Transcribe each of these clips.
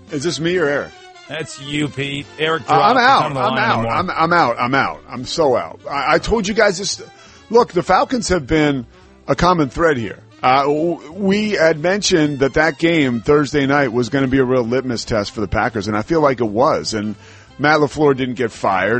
Is this me or Eric? That's you, Pete. Eric I'm dropped. out. I'm out. I'm so out. I told you guys this. Look, the Falcons have been a common thread here. We had mentioned that game Thursday night was going to be a real litmus test for the Packers, and I feel like it was. And Matt LaFleur didn't get fired,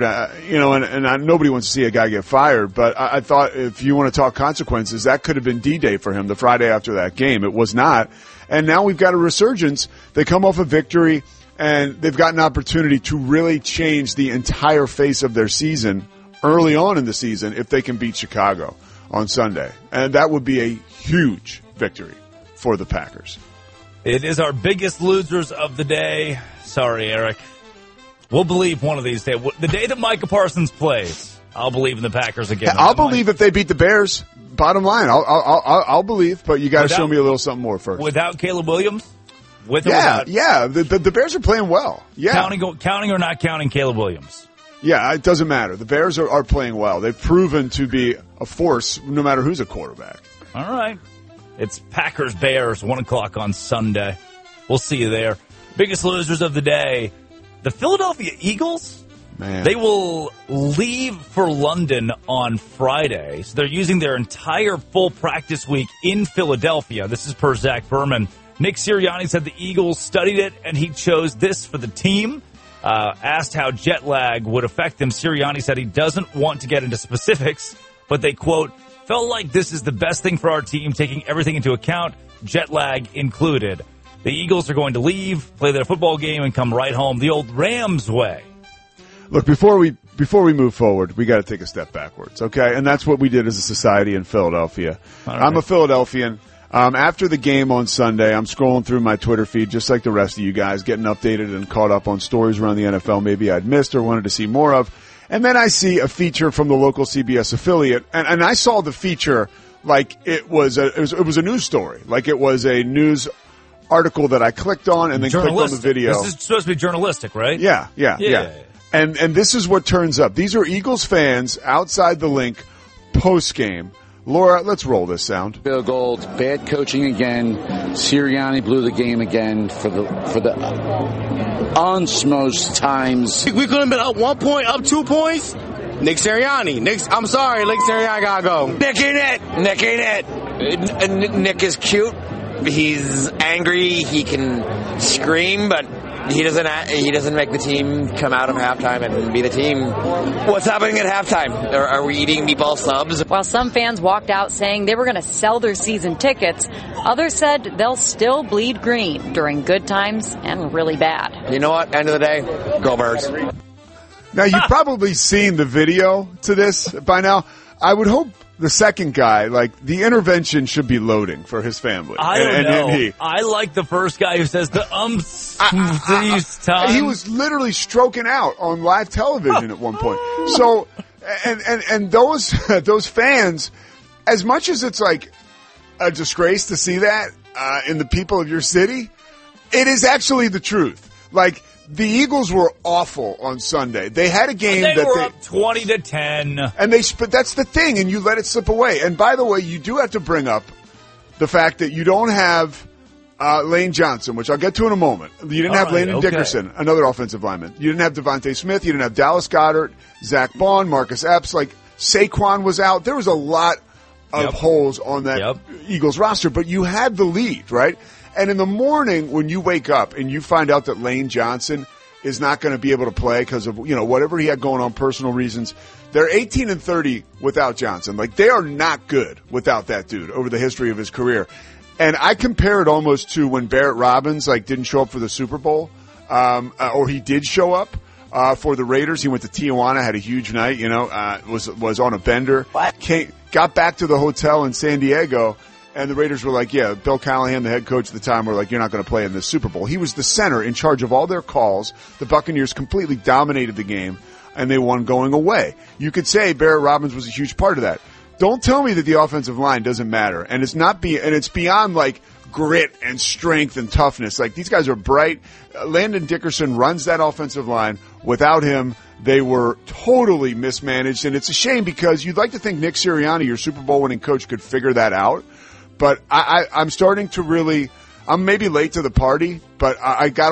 and nobody wants to see a guy get fired. But I thought if you want to talk consequences, that could have been D-Day for him the Friday after that game. It was not. And now we've got a resurgence. They come off a victory, and they've got an opportunity to really change the entire face of their season early on in the season if they can beat Chicago on Sunday. And that would be a huge victory for the Packers. It is our biggest losers of the day. Sorry, Eric. We'll believe one of these days. The day that Micah Parsons plays, I'll believe in the Packers again. I'll believe if they beat the Bears. Bottom line, I'll believe, but you got to show me a little something more first. Without Caleb Williams? With or without? Yeah. The Bears are playing well. Yeah. Counting or not counting Caleb Williams? Yeah, it doesn't matter. The Bears are playing well. They've proven to be a force no matter who's a quarterback. All right. It's Packers-Bears, 1 o'clock on Sunday. We'll see you there. Biggest losers of the day. The Philadelphia Eagles, man, they will leave for London on Friday. So they're using their entire full practice week in Philadelphia. This is per Zach Berman. Nick Sirianni said the Eagles studied it, and he chose this for the team. Asked how jet lag would affect them, Sirianni said he doesn't want to get into specifics, but they, quote, felt like this is the best thing for our team, taking everything into account, jet lag included. The Eagles are going to leave, play their football game, and come right home the old Rams way. Look, before we move forward, we got to take a step backwards, okay? And that's what we did as a society in Philadelphia. Right. I'm a Philadelphian. After the game on Sunday, I'm scrolling through my Twitter feed just like the rest of you guys, getting updated and caught up on stories around the NFL maybe I'd missed or wanted to see more of. And then I see a feature from the local CBS affiliate, and I saw the feature like it was a news story, like it was a news article that I clicked on and then clicked on the video. This is supposed to be journalistic, right? Yeah. And this is what turns up. These are Eagles fans outside the link post-game. Laura, let's roll this sound. Field goal, bad coaching again. Sirianni blew the game again for the unsmosed times. We could have been up 1 point, up 2 points. Nick Sirianni. I'm sorry, Nick Sirianni gotta go. Nick ain't it. Nick is cute. He's angry. He can scream, but he doesn't make the team come out of halftime and be the team. What's happening at halftime? Are we eating meatball subs? While some fans walked out saying they were going to sell their season tickets, others said they'll still bleed green during good times and really bad. You know what? End of the day, go Birds. Now, you've probably seen the video to this by now. I would hope the second guy, like, the intervention should be loading for his family. I don't know. I like the first guy who says the times. He was literally stroking out on live television at one point. So, and those fans, as much as it's like a disgrace to see that in the people of your city, it is actually the truth. Like, the Eagles were awful on Sunday. They had a game they were up 20-10. And that's the thing, and you let it slip away. And by the way, you do have to bring up the fact that you don't have Lane Johnson, which I'll get to in a moment. You didn't have Landon Dickerson, another offensive lineman. You didn't have Devontae Smith. You didn't have Dallas Goedert, Zach Bond, Marcus Epps. Like, Saquon was out. There was a lot of holes on that Eagles roster, but you had the lead, right? And in the morning, when you wake up and you find out that Lane Johnson is not going to be able to play because of, whatever he had going on, personal reasons, they're 18-30 without Johnson. Like, they are not good without that dude over the history of his career. And I compare it almost to when Barrett Robbins, didn't show up for the Super Bowl, or he did show up, for the Raiders. He went to Tijuana, had a huge night, was on a bender. Got back to the hotel in San Diego. And the Raiders were like, Bill Callahan, the head coach at the time, were like, you're not going to play in this Super Bowl. He was the center in charge of all their calls. The Buccaneers completely dominated the game, and they won going away. You could say Barrett Robbins was a huge part of that. Don't tell me that the offensive line doesn't matter. And it's beyond like grit and strength and toughness. Like, these guys are bright. Landon Dickerson runs that offensive line. Without him, they were totally mismanaged. And it's a shame because you'd like to think Nick Sirianni, your Super Bowl winning coach, could figure that out. But I'm starting to really – I'm maybe late to the party, but I got